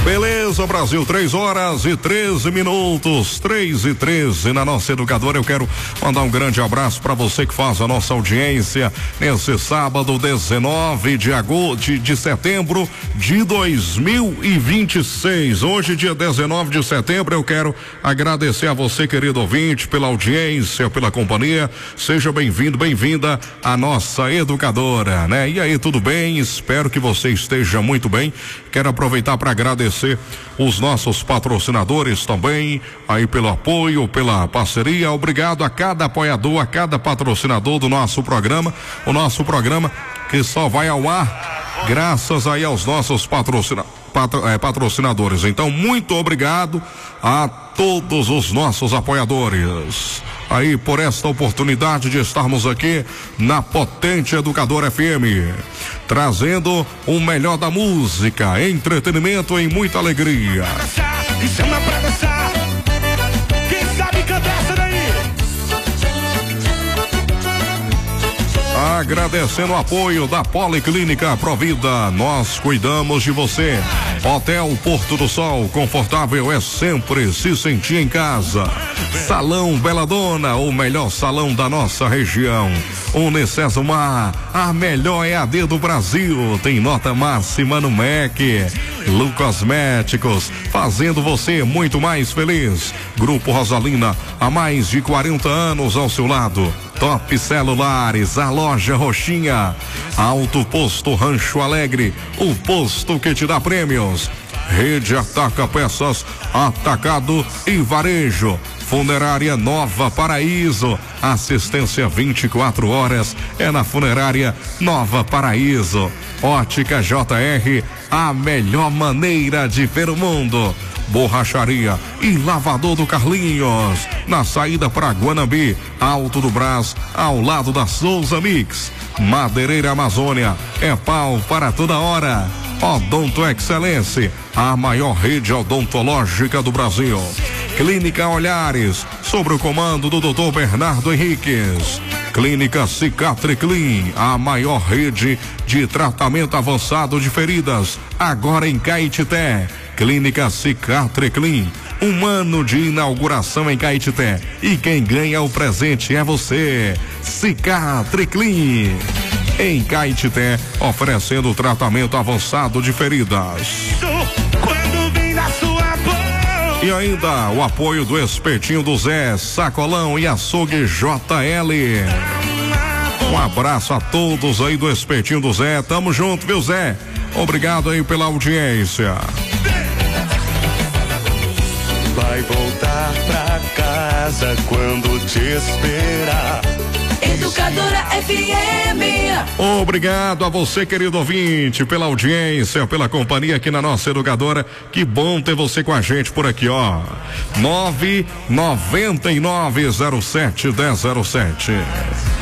Beleza, Brasil, 3h13, 3h13 na nossa educadora. Eu quero mandar um grande abraço para você que faz a nossa audiência nesse sábado, 19 de setembro de 2026. Hoje, dia 19 de setembro, eu quero agradecer a você, querido ouvinte, pela audiência, pela companhia. Seja bem-vindo, bem-vinda à nossa educadora, né? E aí, tudo bem? Espero que você esteja muito bem. Quero aproveitar para agradecer os nossos patrocinadores também, aí pelo apoio, pela parceria. Obrigado a cada apoiador, a cada patrocinador do nosso programa. O nosso programa que só vai ao ar graças aí aos nossos patrocinadores. Então, muito obrigado a todos os nossos apoiadores aí por esta oportunidade de estarmos aqui na Potente Educadora FM, trazendo o melhor da música, entretenimento e muita alegria. E chama pra dançar. Quem sabe cantar essa daí? Agradecendo o apoio da Policlínica Provida, nós cuidamos de você. Hotel Porto do Sol, confortável é sempre se sentir em casa. Salão Beladona, o melhor salão da nossa região. Unicesumar, a melhor EAD do Brasil, tem nota máxima no MEC. Lu Cosméticos, fazendo você muito mais feliz. Grupo Rosalina, há mais de 40 anos ao seu lado. Top Celulares, a loja Roxinha. Alto Posto Rancho Alegre, o posto que te dá prêmios. Rede Ataca Peças, atacado e varejo. Funerária Nova Paraíso, assistência 24 horas é na Funerária Nova Paraíso. Ótica JR, a melhor maneira de ver o mundo. Borracharia e Lavador do Carlinhos, na saída para Guanambi, Alto do Brás, ao lado da Souza Mix. Madeireira Amazônia, é pau para toda hora. Odonto Excelência, a maior rede odontológica do Brasil. Clínica Olhares, sob o comando do Dr. Bernardo Henriques. Clínica Cicatriclin, a maior rede de tratamento avançado de feridas, agora em Caetité. Clínica Cicatriclin, um ano de inauguração em Caetité. E quem ganha o presente é você. Cicatriclin, em Caetité, oferecendo tratamento avançado de feridas. Quando vem na sua boca. E ainda o apoio do Espetinho do Zé, Sacolão e Açougue JL. Um abraço a todos aí do Espetinho do Zé. Tamo junto, viu, Zé? Obrigado aí pela audiência. Vai voltar pra casa quando te esperar. Educadora FM. Obrigado a você, querido ouvinte, pela audiência, pela companhia aqui na nossa educadora. Que bom ter você com a gente por aqui, ó. 999071007.